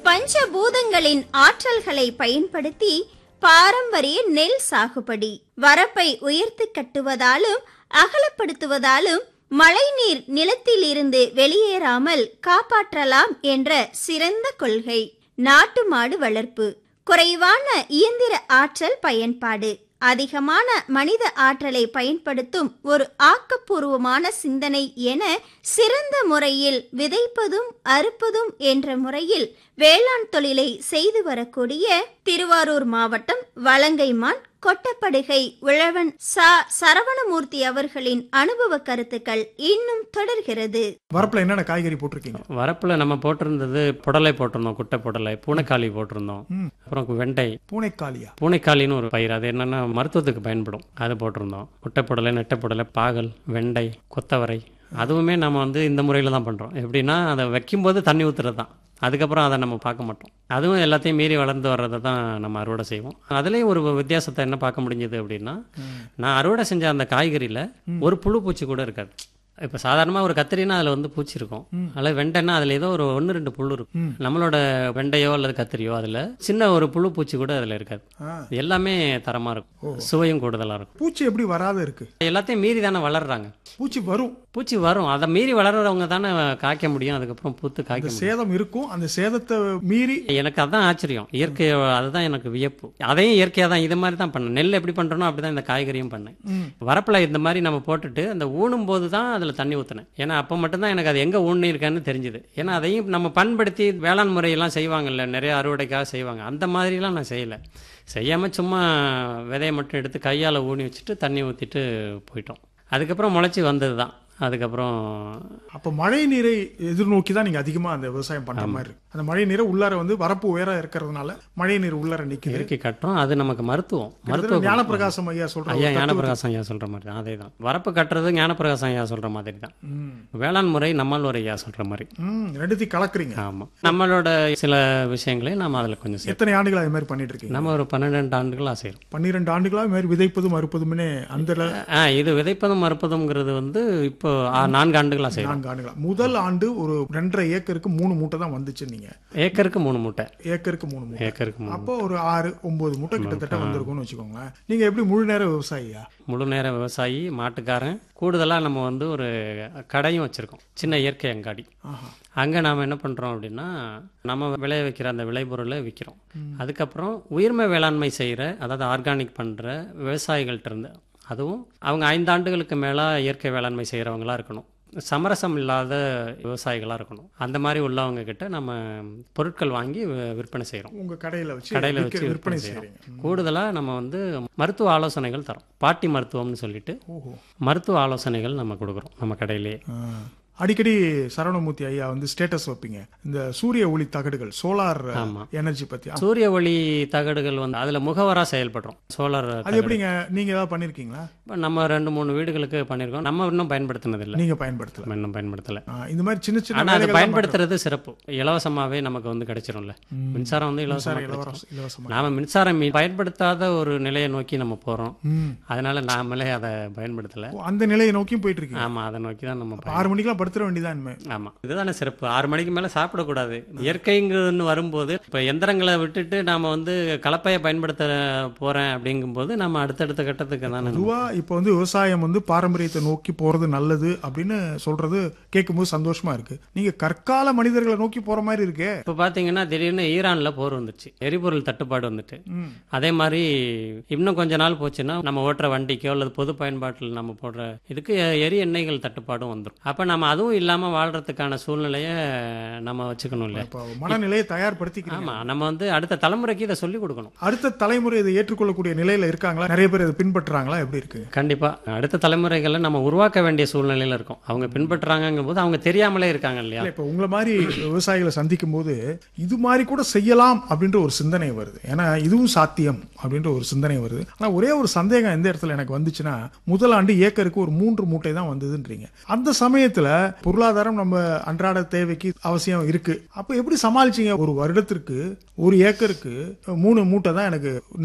பஞ்சபூதங்களின் ஆற்றல்களை பயன்படுத்தி பாரம்பரிய நெல் சாகுபடி வரப்பை உயர்த்தி கட்டுவதாலும் அகலப்படுத்துவதாலும் மழைநீர் நிலத்தில் இருந்து வெளியேறாமல் காப்பாற்றலாம் என்ற சிறந்த கொள்கை. நாட்டு மாடு வளர்ப்பு, குறைவான இயந்திர ஆற்றல் பயன்பாடு, அதிகமான மனித ஆற்றலை பயன்படுத்தும் ஒரு ஆக்கப்பூர்வமான சிந்தனை என சிறந்த முறையில் விதைப்பதும் அறுப்பதும் என்ற முறையில் வேளாண் தொழிலை செய்து வரக்கூடிய திருவாரூர் மாவட்டம் வலங்கைமான் கொட்டப்படுகை உழவன் சரவணமூர்த்தி அவர்களின் அனுபவ கருத்துக்கள் இன்னும் தொடர்கிறது. வரப்புல என்னென்ன காய்கறி போட்டிருக்கீங்க? வரப்புல நம்ம போட்டிருந்தது புடலை போட்டிருந்தோம், குட்டை புடலை, பூனைக்காளி போட்டிருந்தோம், அப்புறம் வெண்டை. பூனைக்காளின்னு ஒரு பயிர், அது என்னன்னா மருத்துவத்துக்கு பயன்படும், அது போட்டிருந்தோம். குட்டை புடலை, நெட்டை புடலை, பாகல், வெண்டை, கொத்தவரை. அதுவுமே நம்ம இந்த முறையில் தான் பண்ணுறோம். எப்படின்னா அதை வைக்கும்போது தண்ணி ஊற்றுறது தான், அதுக்கப்புறம் அதை நம்ம பார்க்க மாட்டோம். அதுவும் எல்லாத்தையும் மீறி வளர்ந்து வர்றதை தான் நம்ம அறுவடை செய்வோம். அதுலேயும் ஒரு வித்தியாசத்தை என்ன பார்க்க முடிஞ்சது அப்படின்னா, நான் அறுவடை செஞ்ச அந்த காய்கறியில் ஒரு புழு பூச்சி கூட இருக்காது. இப்போ சாதாரணமாக ஒரு கத்திரினா அதில் பூச்சி இருக்கும், அதில் வெண்டைன்னா அதில் ஏதோ ஒரு 1-2 புழு இருக்கும். நம்மளோட வெண்டையோ அல்லது கத்திரியோ அதில் சின்ன ஒரு புழு பூச்சி கூட அதில் இருக்காது. எல்லாமே தரமாக இருக்கும், சுவையும் கூடுதலாக இருக்கும். பூச்சி எப்படி வராது இருக்கு? எல்லாத்தையும் மீறி தானே வளர்றாங்க. பூச்சி வரும், அதை மீறி வளர்றவங்க தானே காய்க்க முடியும், அதுக்கப்புறம் பூத்து காய்க்க. சேதம் இருக்கும், அந்த சேதத்தை மீறி. எனக்கு அதான் ஆச்சரியம், இயற்கை, அதுதான் எனக்கு வியப்பு. அதையும் இயற்கையாக தான் இது மாதிரி தான் பண்ணேன். நெல் எப்படி பண்ணுறனோ அப்படி தான் இந்த காய்கறியும் பண்ணேன். வரப்பில் இந்த மாதிரி நம்ம போட்டுட்டு அந்த ஊனும் போது தான் அதில் தண்ணி ஊற்றினேன். ஏன்னா அப்போ மட்டும்தான் எனக்கு அது எங்கே ஊன்னு இருக்கான்னு தெரிஞ்சுது. ஏன்னா அதையும் நம்ம பண்படுத்தி வேளாண் முறையெல்லாம் செய்வாங்கல்ல, நிறைய அறுவடைக்காக செய்வாங்க, அந்த மாதிரிலாம் நான் செய்யலை. செய்யாமல் சும்மா விதையை மட்டும் எடுத்து கையால் ஊனி வச்சுட்டு தண்ணி ஊற்றிட்டு போயிட்டோம். அதுக்கப்புறம் முளைச்சி வந்தது தான். அதுக்கப்புறம் அப்போ மழை நீரை எதிர்நோக்கி தான் நீங்கள் அதிகமாக அந்த விவசாயம் பண்ணுற மாதிரி இருக்கு. அந்த மழை நீரை உள்ளார வரப்பு உயரம் இருக்கிறதுனால மழை நீர் உள்ளார நிற்கி கட்டுறோம். அது நமக்கு மருத்துவம். ஞானப்பிரகாசம் ஐயா சொல்கிறேன். ஞானப்பிரகாசம் ஐயா சொல்கிற மாதிரி தான், அதே தான். வரப்பு கட்டுறது ஞானப்பிரகாசம் ஐயா சொல்கிற மாதிரி தான். வேளாண் முறை நம்மளோட ஐயா சொல்கிற மாதிரி ரெண்டுத்தையும் கலக்குறீங்க. ஆமாம், நம்மளோட சில விஷயங்களையும் நம்ம அதில் கொஞ்சம். எத்தனை ஆண்டுகள் அது மாதிரி பண்ணிட்டு இருக்கீங்க? நம்ம ஒரு 12 ஆண்டுகளாக செய்கிறோம். 12 ஆண்டுகளாக மாதிரி விதைப்பதும் அறுப்பதுமே அந்த இது விதைப்பதும் அறுப்பதுங்கிறது இப்போ 4 ஆண்டுகளா செய்யலாம். 4 ஆண்டுகளா? முதல் ஆண்டு ஒரு 2.5 ஏக்கருக்கு 3 மூட்டை தான் வந்துச்சு. நீங்க ஏக்கருக்கு 3 மூட்டை. ஏக்கருக்கு அப்போ ஒரு 6-9 மூட்டை கிட்டத்தட்ட வந்திருக்கும்னு வச்சுக்கோங்க. நீங்க எப்படி முழு நேர விவசாயியா? முழு நேர விவசாயி, மாட்டுக்காரன். கூடுதலாக நம்ம ஒரு கடையும் வச்சிருக்கோம், சின்ன இயற்கை அங்காடி. அங்கே நாம் என்ன பண்ணுறோம் அப்படின்னா, நம்ம விளைய வைக்கிற அந்த விளைபொருளை விற்கிறோம். அதுக்கப்புறம் உயிர்மை வேளாண்மை செய்கிற, அதாவது ஆர்கானிக் பண்ணுற விவசாயிகள்கிட்ட இருந்து, அதுவும் அவங்க 5 ஆண்டுகளுக்கு மேலே இயற்கை வேளாண்மை செய்கிறவங்களா இருக்கணும், சமரசம் இல்லாத விவசாயிகளாக இருக்கணும். அந்த மாதிரி உள்ளவங்க கிட்ட நம்ம பொருட்கள் வாங்கி விற்பனை செய்கிறோம். உங்கள் கடையில் வச்சு விற்பனை செய்கிறோம். கூடுதலாக நம்ம மருத்துவ ஆலோசனைகள் தரோம். பாட்டி மருத்துவம்னு சொல்லிட்டு மருத்துவ ஆலோசனைகள் நம்ம கொடுக்குறோம் நம்ம கடையிலேயே. அடிக்கடி சரவணமூர்த்தி ஐயா ஸ்டேட்டஸ் வைப்பீங்க, இந்த சூரிய ஒளி தகடுகள், சோலார் எனர்ஜி பத்தி. சூரிய ஒளி தகடுகள் அதுல முகவரா செயல்படுறோம். சோலார் அது எப்படிங்க? நீங்க ஏதாவது பண்ணிருக்கீங்களா? நம்ம 2-3 வீடுகளுக்கு பண்ணிருக்கோம். நம்ம இன்னும் பயன்படுத்தினது இல்லை. நீங்க பயன்படுத்தல? இன்னும் பயன்படுத்தல. இந்த மாதிரி சின்ன சின்ன ஆனா அதை பயன்படுத்துறது சிறப்பு. இலவசமாவே நமக்கு கிடைச்சிரும்ல. மின்சாரம் இலவசமா. நாம மின்சாரம் பயன்படுத்தாத ஒரு நிலையை நோக்கி நம்ம போறோம். அதனால நாமளே அதை பயன்படுத்தல. அந்த நிலையை நோக்கி போயிட்டு இருக்கீங்க? ஆமா, அதை நோக்கி தான். நம்ம 6 மணிக்கெல்லாம் படுத்துற வேண்டியதான். ஆமா, இதுதானே சிறப்பு. 6 மணிக்கு மேல சாப்பிடக்கூடாது. இயற்கைங்கிறது வரும்போது இப்ப எந்திரங்களை விட்டுட்டு நாம கலப்பையை பயன்படுத்த போறேன் அப்படிங்கும்போது நம்ம அடுத்தடுத்த கட்டத்துக்கு தானே. இப்ப விவசாயம் பாரம்பரியத்தை நோக்கி போறது நல்லது அப்படின்னு சொல்றது கேட்கும்போது சந்தோஷமா இருக்கு. நீங்க கற்கால மனிதர்களை நோக்கி போற மாதிரி இருக்கு. இப்ப பாத்தீங்கன்னா திடீர்னு ஈரான்ல போர் வந்துச்சு, எரிபொருள் தட்டுப்பாடு வந்துட்டு. அதே மாதிரி இன்னும் கொஞ்ச நாள் போச்சுன்னா நம்ம ஓட்டுற வண்டிக்கோ அல்லது பொது பயன்பாட்டில் நம்ம போடுற இதுக்கு எரி எண்ணெய்கள் தட்டுப்பாடும் வந்துடும். அப்ப நம்ம அதுவும் இல்லாம வாழ்றதுக்கான சூழ்நிலையை நம்ம வச்சுக்கணும் இல்ல, மனநிலையை தயார்படுத்திக்கணும். ஆமா, நம்ம அடுத்த தலைமுறைக்கு இதை சொல்லிக் கொடுக்கணும். அடுத்த தலைமுறை இதை ஏற்றுக்கொள்ளக்கூடிய நிலையில இருக்காங்களா? நிறைய பேர் இதை பின்பற்றுறாங்களா? எப்படி இருக்கு? கண்டிப்பா அடுத்த தலைமுறைகளை நம்ம உருவாக்க வேண்டிய சூழ்நிலையில இருக்கும். அவங்க பின்பற்றுறாங்கும் போது அவங்க தெரியாமலே இருக்காங்க இல்லையா? இப்ப உங்களை மாதிரி விவசாயிகளை சந்திக்கும் போது இது மாதிரி கூட செய்யலாம் அப்படின்ற ஒரு சிந்தனை வருது. ஏன்னா இதுவும் சாத்தியம் அப்படின்ற ஒரு சிந்தனை வருது. ஆனா ஒரே ஒரு சந்தேகம் எந்த இடத்துல எனக்கு வந்துச்சுன்னா, முதல் ஆண்டு ஏக்கருக்கு ஒரு 3 மூட்டை தான் வந்ததுன்றீங்க. அந்த சமயத்துல பொருளாதாரம் நம்ம அன்றாட தேவைக்கு அவசியம் இருக்கு. அப்ப எப்படி சமாளிச்சீங்க? ஒரு வருடத்திற்கு 1 ஏக்கருக்கு 3 மூட்டை தான் எனக்கு